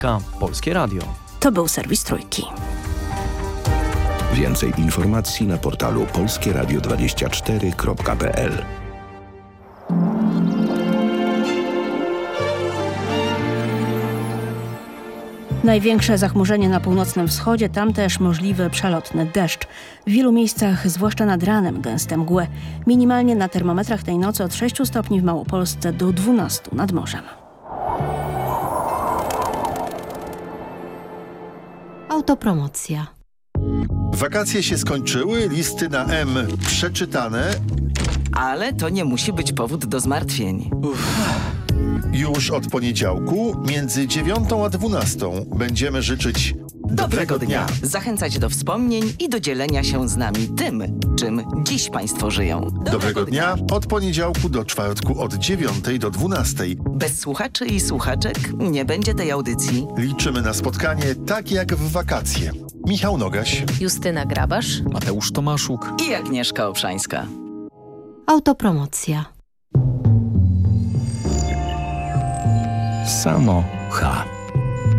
Polskie Radio. To był serwis Trójki. Więcej informacji na portalu polskieradio24.pl. Największe zachmurzenie na północnym wschodzie, tam też możliwy przelotny deszcz. W wielu miejscach, zwłaszcza nad ranem, gęste mgły. Minimalnie na termometrach tej nocy od 6 stopni w Małopolsce do 12 nad morzem. Autopromocja. Wakacje się skończyły, listy na M przeczytane. Ale to nie musi być powód do zmartwień. Już od poniedziałku między 9 a 12 będziemy życzyć dobrego dnia. Zachęcać do wspomnień i do dzielenia się z nami tym, czym dziś Państwo żyją. Dobrego dnia od poniedziałku do czwartku od 9 do 12. Bez słuchaczy i słuchaczek nie będzie tej audycji. Liczymy na spotkanie tak jak w wakacje. Michał Nogaś, Justyna Grabasz. Mateusz Tomaszuk. I Agnieszka Obszańska. Autopromocja. Samo H.